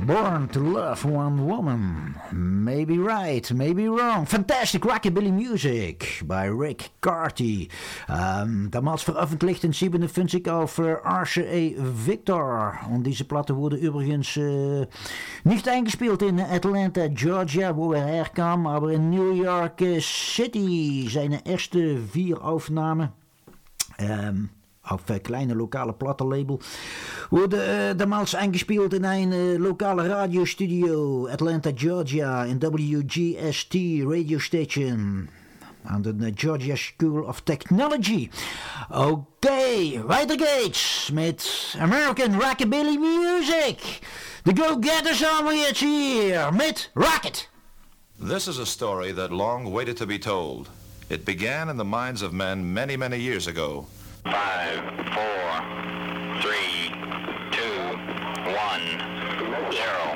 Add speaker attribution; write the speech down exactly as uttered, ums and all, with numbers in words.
Speaker 1: Born to Love One Woman. Maybe right, maybe wrong. Fantastic Rockabilly Music by Rick Carty. Ähm, damals veröffentlicht in siebenundfünfzig auf äh, R C A Victor. Und diese Platte wurde übrigens äh, nicht eingespielt in Atlanta, Georgia, wo er herkam, aber in New York City. Seine erste vier Aufnahmen. Ähm, auf äh, kleine lokale Plattenlabel. Wurde äh, damals eingespielt in ein äh, lokale Radiostudio, Atlanta, Georgia, in W G S T Radio Station. Aan de uh, Georgia School of Technology. Oké, okay, weiter geht's met American Rockabilly Music. De Go-Getters are jetzt hier met Rocket.
Speaker 2: This is a story that long waited to be told. It began in the minds of men many, many years ago.
Speaker 3: Five, four, three, two, one, zero.